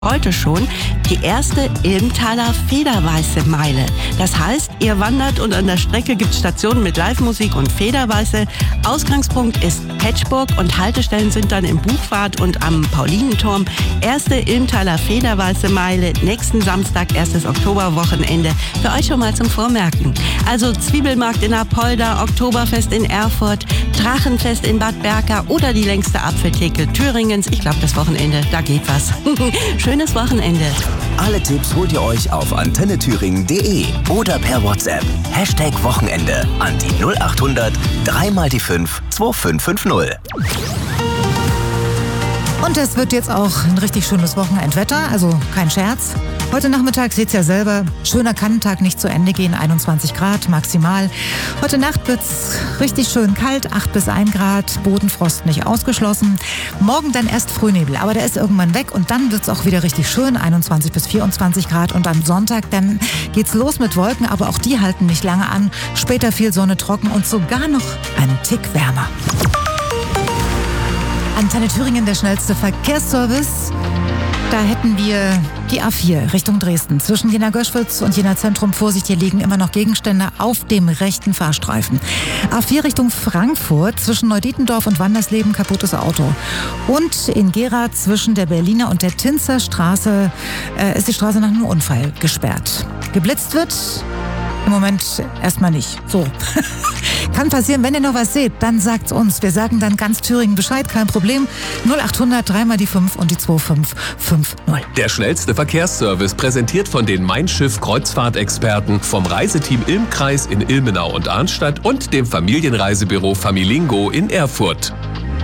heute schon die erste Ilmtaler Federweiße Meile. Das heißt, ihr wandert und an der Strecke gibt es Stationen mit Live-Musik und Federweiße. Ausgangspunkt ist Petschburg und Haltestellen sind dann im Buchwart und am Paulinenturm. Erste Ilmtaler Federweiße Meile, nächsten Samstag, 1. Oktoberwochenende. Für euch schon mal zum Vormerken. Also Zwiebelmarkt in Apolda, Oktoberfest in Erfurt, Drachenfest in Bad Berka oder die längste Apfeltheke Thüringens. Ich glaube, das Wochenende, da geht was. Schönes Wochenende. Alle Tipps holt ihr euch auf antennethüringen.de oder per WhatsApp. #Wochenende an die 0800 3 die 5 2550. Und es wird jetzt auch ein richtig schönes Wochenendwetter, also kein Scherz. Heute Nachmittag seht's ja selber, schöner kann ein Tag nicht zu Ende gehen, 21 Grad maximal. Heute Nacht wird's richtig schön kalt, 8 bis 1 Grad, Bodenfrost nicht ausgeschlossen. Morgen dann erst Frühnebel, aber der ist irgendwann weg und dann wird's auch wieder richtig schön, 21 bis 24 Grad. Und am Sonntag dann geht's los mit Wolken, aber auch die halten nicht lange an. Später viel Sonne, trocken und sogar noch einen Tick wärmer. Antenne Thüringen, der schnellste Verkehrsservice. Da hätten wir die A4 Richtung Dresden. Zwischen Jena Göschwitz und Jena Zentrum, Vorsicht, hier liegen immer noch Gegenstände auf dem rechten Fahrstreifen. A4 Richtung Frankfurt, zwischen Neudietendorf und Wandersleben, kaputtes Auto. Und in Gera zwischen der Berliner und der Tinzer Straße ist die Straße nach einem Unfall gesperrt. Geblitzt wird im Moment erstmal nicht. So. Kann passieren, wenn ihr noch was seht, dann sagt's uns. Wir sagen dann ganz Thüringen Bescheid, kein Problem. 0800 3 die 5 und die 2550. Der schnellste Verkehrsservice, präsentiert von den Mein Schiff Kreuzfahrtexperten vom Reiseteam Ilmkreis in Ilmenau und Arnstadt und dem Familienreisebüro Familingo in Erfurt.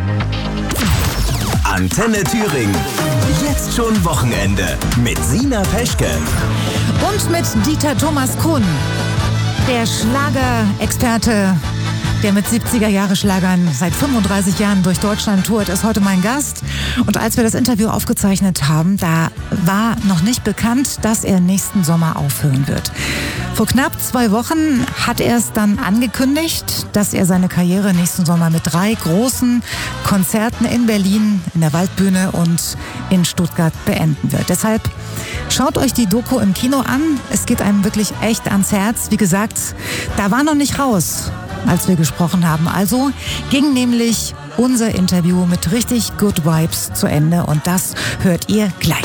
Antenne Thüringen. Jetzt schon Wochenende mit Sina Peschke. Und mit Dieter Thomas Kuhn, der Schlagerexperte, der mit 70er-Jahre-Schlagern seit 35 Jahren durch Deutschland tourt, ist heute mein Gast. Und als wir das Interview aufgezeichnet haben, da war noch nicht bekannt, dass er nächsten Sommer aufhören wird. Vor knapp 2 Wochen hat er es dann angekündigt, dass er seine Karriere nächsten Sommer mit 3 großen Konzerten in Berlin, in der Waldbühne und in Stuttgart beenden wird. Deshalb schaut euch die Doku im Kino an. Es geht einem wirklich echt ans Herz. Wie gesagt, da war noch nicht raus, als wir gesprochen haben. Also ging nämlich unser Interview mit richtig Good Vibes zu Ende und das hört ihr gleich.